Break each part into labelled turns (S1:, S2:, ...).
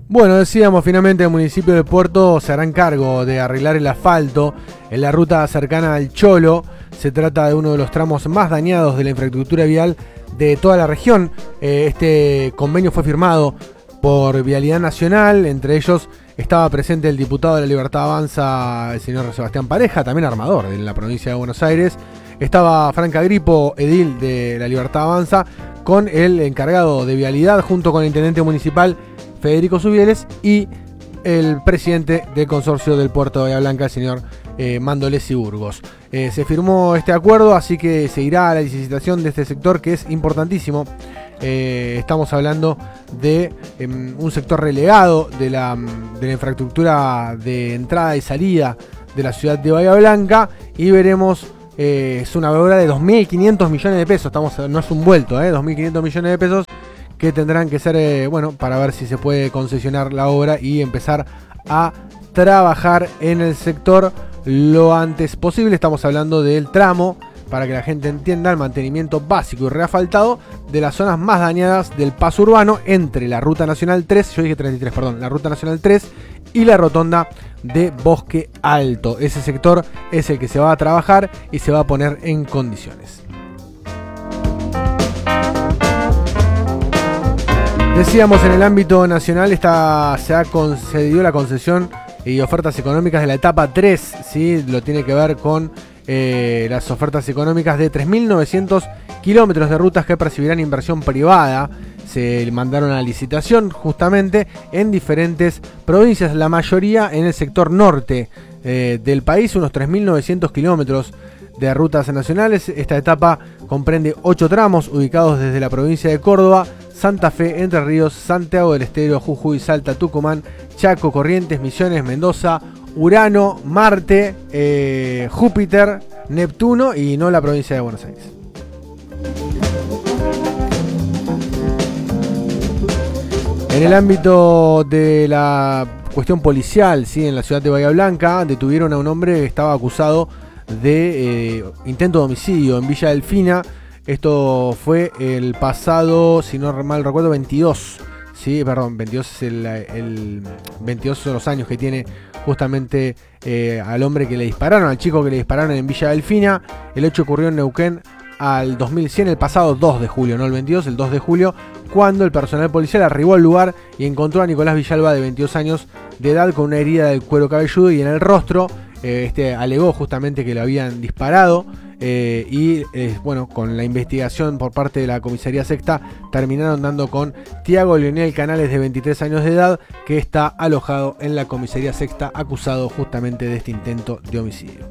S1: Bueno, decíamos, finalmente el municipio de Puerto se harán cargo de arreglar el asfalto en la ruta cercana al Cholo. Se trata de uno de los tramos más dañados de la infraestructura vial de toda la región. Este convenio fue firmado por Vialidad Nacional, entre ellos estaba presente el diputado de la Libertad Avanza, el señor Sebastián Pareja, también armador de la provincia de Buenos Aires. Estaba Franca Gripo, edil de la Libertad Avanza, con el encargado de vialidad, junto con el intendente municipal Federico Subieles y el presidente del consorcio del puerto de Bahía Blanca, el señor Mandolesi Burgos. Se firmó este acuerdo, así que seguirá la licitación de este sector, que es importantísimo. Estamos hablando de un sector relegado de la infraestructura de entrada y salida de la ciudad de Bahía Blanca, y veremos. Es una obra de 2.500 millones de pesos, no es un vuelto, 2.500 millones de pesos que tendrán que ser, para ver si se puede concesionar la obra y empezar a trabajar en el sector lo antes posible. Estamos hablando del tramo, para que la gente entienda, el mantenimiento básico y reasfaltado de las zonas más dañadas del paso urbano entre la Ruta Nacional 3, yo dije 33, perdón, la Ruta Nacional 3 y la rotonda de Bosque Alto. Ese sector es el que se va a trabajar y se va a poner en condiciones. Decíamos, en el ámbito nacional se ha concedido la concesión y ofertas económicas de la etapa 3, ¿sí? Lo tiene que ver con las ofertas económicas de 3.900 kilómetros de rutas que percibirán inversión privada. Se mandaron a licitación justamente en diferentes provincias, la mayoría en el sector norte del país, unos 3.900 kilómetros de rutas nacionales. Esta etapa comprende 8 tramos ubicados desde la provincia de Córdoba, Santa Fe, Entre Ríos, Santiago del Estero, Jujuy, Salta, Tucumán, Chaco, Corrientes, Misiones, Mendoza, Urano, Marte, Júpiter, Neptuno y no la provincia de Buenos Aires. En el ámbito de la cuestión policial, ¿sí? En la ciudad de Bahía Blanca detuvieron a un hombre que estaba acusado de intento de homicidio en Villa Delfina. Esto fue el pasado, si no mal recuerdo, 22. Sí, perdón, 22 es el 22 son los años que tiene justamente al hombre que le dispararon, al chico que le dispararon en Villa Delfina. El hecho ocurrió en Neuquén al 2100, el pasado 2 de julio, no el 22, el 2 de julio, cuando el personal policial arribó al lugar y encontró a Nicolás Villalba, de 22 años de edad, con una herida del cuero cabelludo y en el rostro. Alegó justamente que lo habían disparado. Con la investigación por parte de la comisaría sexta terminaron dando con Tiago Leonel Canales, de 23 años de edad, que está alojado en la comisaría sexta, acusado justamente de este intento de homicidio.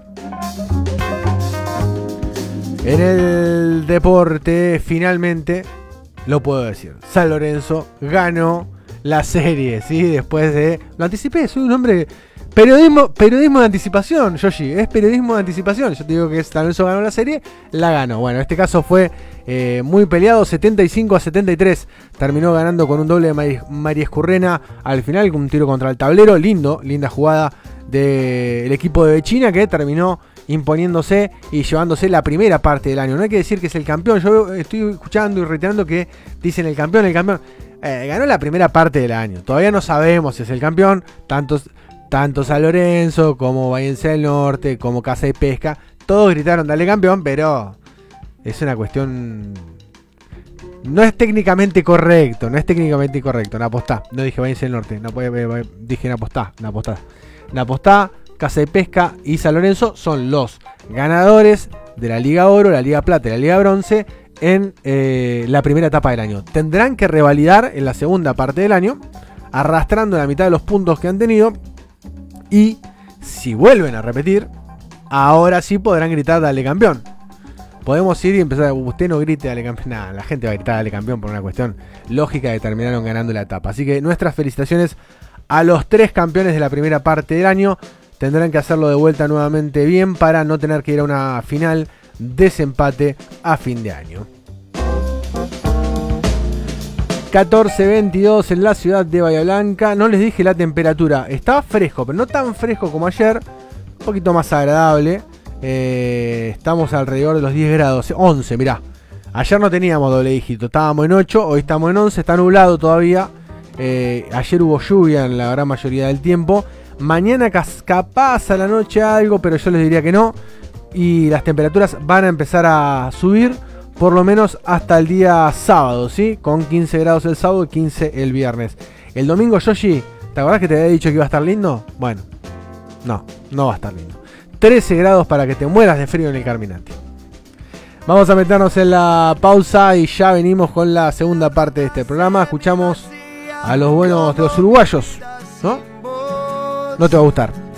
S1: En el deporte, finalmente, lo puedo decir, San Lorenzo ganó la serie, ¿sí? Después de... Lo anticipé, soy un hombre... Periodismo de anticipación, Yoshi, es periodismo de anticipación. Yo te digo que San Lorenzo ganó la serie, la ganó. Bueno, en este caso fue muy peleado, 75-73. Terminó ganando con un doble de María Escurrena al final, con un tiro contra el tablero. Linda jugada del equipo de Bechina, que terminó imponiéndose y llevándose la primera parte del año. No hay que decir que es el campeón. Yo estoy escuchando y reiterando que dicen el campeón. Ganó la primera parte del año. Todavía no sabemos si es el campeón. Tanto San Lorenzo como Bahiense del Norte, como Casa de Pesca, todos gritaron dale campeón, pero es una cuestión... No es técnicamente correcto, Napostá, no dije Bahiense del Norte, dije Napostá. Napostá, Casa de Pesca y San Lorenzo son los ganadores de la Liga Oro, la Liga Plata y la Liga Bronce en la primera etapa del año. Tendrán que revalidar en la segunda parte del año, arrastrando la mitad de los puntos que han tenido. Y si vuelven a repetir, ahora sí podrán gritar dale campeón. Podemos ir y empezar, usted no grite dale campeón. Nada, la gente va a gritar dale campeón por una cuestión lógica de terminaron ganando la etapa. Así que nuestras felicitaciones a los 3 campeones de la primera parte del año. Tendrán que hacerlo de vuelta nuevamente bien para no tener que ir a una final desempate a fin de año. 14:22 en la ciudad de Bahía Blanca. No les dije la temperatura. Estaba fresco, pero no tan fresco como ayer. Un poquito más agradable. Estamos alrededor de los 10 grados. 11, mirá. Ayer no teníamos doble dígito. Estábamos en 8, hoy estamos en 11. Está nublado todavía. Ayer hubo lluvia en la gran mayoría del tiempo. Mañana capaz a la noche algo, pero yo les diría que no. Y las temperaturas van a empezar a subir por lo menos hasta el día sábado, ¿sí? Con 15 grados el sábado y 15 el viernes. El domingo, Yoshi, ¿te acordás que te había dicho que iba a estar lindo? Bueno, no va a estar lindo. 13 grados para que te mueras de frío en el Carminati. Vamos a meternos en la pausa y ya venimos con la segunda parte de este programa. Escuchamos a los buenos de los uruguayos, ¿no? No te va a gustar.